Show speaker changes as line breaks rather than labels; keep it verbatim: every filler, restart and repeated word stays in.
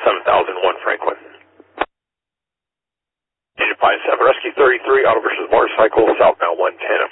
seven thousand one Franklin. Agent five seven, Rescue thirty-three, auto versus motorcycle, southbound one ten at